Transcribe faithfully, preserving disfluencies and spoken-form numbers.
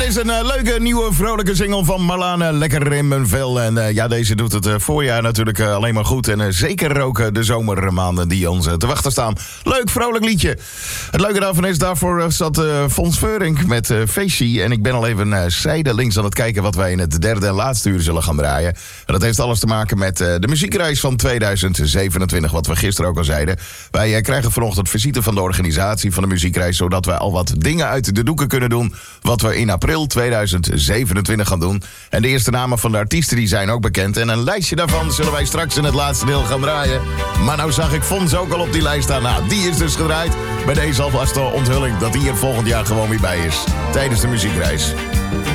Het is een uh, leuke, nieuwe, vrolijke single van Marlane. Lekker in mijn vel. En uh, ja, deze doet het uh, voorjaar natuurlijk uh, alleen maar goed. En uh, zeker ook uh, de zomermaanden die ons uh, te wachten staan. Leuk, vrolijk liedje. Het leuke daarvan is, daarvoor uh, zat uh, Fons Veurink met uh, Feestje. En ik ben al even uh, zijdelings aan het kijken wat wij in het derde en laatste uur zullen gaan draaien. En dat heeft alles te maken met uh, de muziekreis van tweeduizend zevenentwintig. Wat we gisteren ook al zeiden. Wij uh, krijgen vanochtend visite van de organisatie van de muziekreis. Zodat wij al wat dingen uit de doeken kunnen doen. Wat we in april tweeduizend zevenentwintig gaan doen. En de eerste namen van de artiesten die zijn ook bekend. En een lijstje daarvan zullen wij straks in het laatste deel gaan draaien. Maar nou zag ik Fons ook al op die lijst staan. Nou, die is dus gedraaid. Bij deze alvast de onthulling dat hij er volgend jaar gewoon weer bij is. Tijdens de muziekreis.